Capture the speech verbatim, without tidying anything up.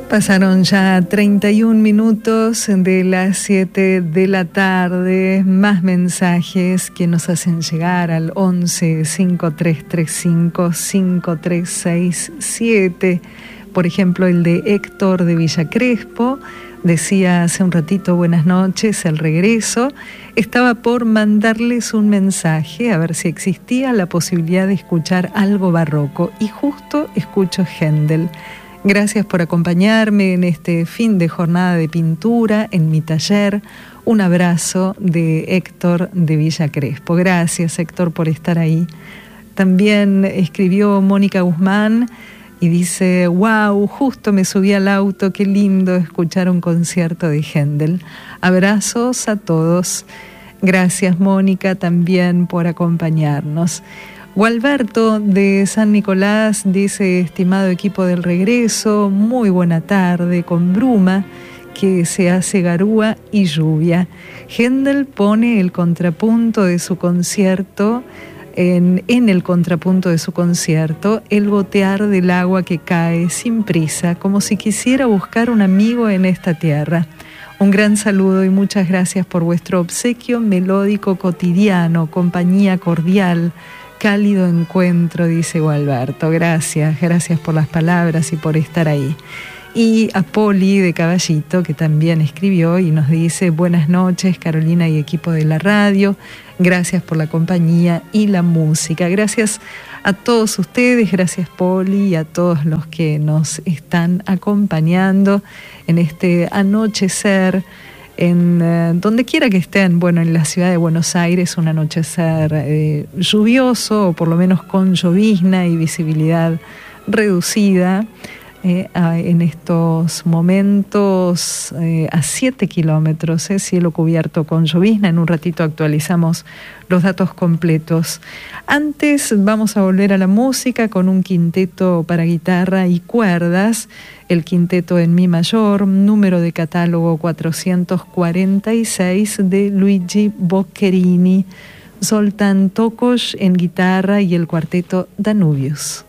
Pasaron ya treinta y un minutos de las siete de la tarde. Más mensajes que nos hacen llegar al once cinco tres tres cinco cinco tres seis siete. Por ejemplo, el de Héctor de Villa Crespo. Decía hace un ratito, buenas noches, el regreso. Estaba por mandarles un mensaje a ver si existía la posibilidad de escuchar algo barroco. Y justo escucho Händel. Gracias por acompañarme en este fin de jornada de pintura en mi taller. Un abrazo de Héctor de Villa Crespo. Gracias, Héctor, por estar ahí. También escribió Mónica Guzmán y dice, wow, justo me subí al auto, qué lindo escuchar un concierto de Händel. Abrazos a todos. Gracias, Mónica, también por acompañarnos. Gualberto de San Nicolás dice, estimado equipo del regreso, muy buena tarde, con bruma que se hace garúa y lluvia. Händel pone el contrapunto de su concierto, en, en el contrapunto de su concierto, el gotear del agua que cae sin prisa, como si quisiera buscar un amigo en esta tierra. Un gran saludo y muchas gracias por vuestro obsequio melódico cotidiano, compañía cordial, cálido encuentro, dice Gualberto. Gracias, gracias por las palabras y por estar ahí. Y a Poli de Caballito, que también escribió y nos dice, buenas noches, Carolina y equipo de la radio. Gracias por la compañía y la música. Gracias a todos ustedes, gracias Poli y a todos los que nos están acompañando en este anochecer. En eh, donde quiera que estén, bueno, en la ciudad de Buenos Aires, un anochecer eh, lluvioso, o por lo menos con llovizna y visibilidad reducida, eh, a, en estos momentos eh, a siete kilómetros, eh, cielo cubierto con llovizna. En un ratito actualizamos los datos completos. Antes vamos a volver a la música con un quinteto para guitarra y cuerdas, el quinteto en mi mayor, número de catálogo cuatrocientos cuarenta y seis de Luigi Boccherini, Zoltán Tokos en guitarra y el cuarteto Danubius.